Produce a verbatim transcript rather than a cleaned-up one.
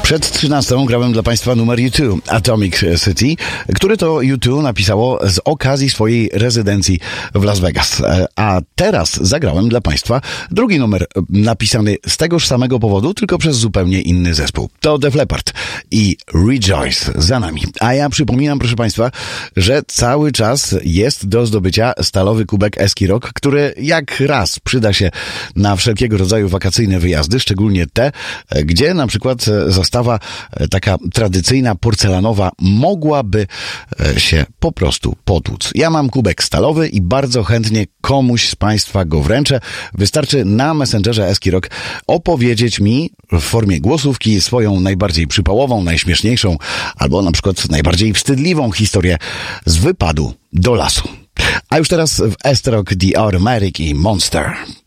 Przed trzynastą grałem dla Państwa numer U dwa, Atomic City, który to U dwa napisało z okazji swojej rezydencji w Las Vegas. A teraz zagrałem dla Państwa drugi numer napisany z tegoż samego powodu, tylko przez zupełnie inny zespół. To Def Leppard i Rejoice za nami. A ja przypominam, proszę Państwa, że cały czas jest do zdobycia stalowy kubek Eski Rock, który jak raz przyda się na wszelkiego rodzaju wakacyjne wyjazdy, szczególnie te, gdzie na przykład zastawa taka tradycyjna, porcelanowa mogłaby się po prostu potłuc. Ja mam kubek stalowy i bardzo chętnie komuś z Państwa go wręczę. Wystarczy na Messengerze Eski Rock opowiedzieć mi w formie głosówki swoją najbardziej przypałową, najśmieszniejszą albo na przykład najbardziej wstydliwą historię z wypadu do lasu. A już teraz w Estrock The Automatic i Monster.